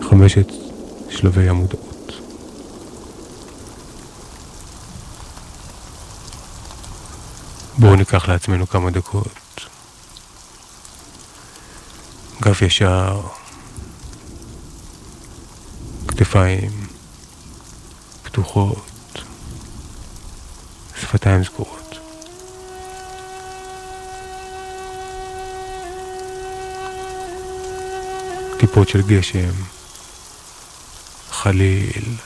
5 שלבי המודעות. בואו ניקח לעצמנו כמה דקות. גב ישר, כתפיים פתוחות, שפתיים סגורות. טיפות של גשם, חליל,